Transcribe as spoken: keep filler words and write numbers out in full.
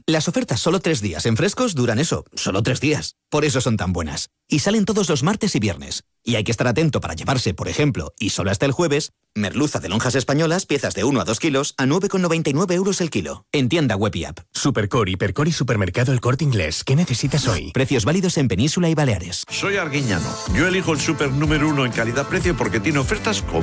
Las ofertas solo tres días en Frescos duran eso, solo tres días. Por eso son tan buenas. Y salen todos los martes y viernes. Y hay que estar atento para llevarse, por ejemplo, y solo hasta el jueves, merluza de lonjas españolas, piezas de uno a dos kilos, a nueve con noventa y nueve euros el kilo. En tienda web y app. Supercore, Hipercore y Supermercado El Corte Inglés. ¿Qué necesitas hoy? Precios válidos en Península y Baleares. Soy Arguiñano. Yo elijo el super número uno en calidad-precio porque tiene ofertas como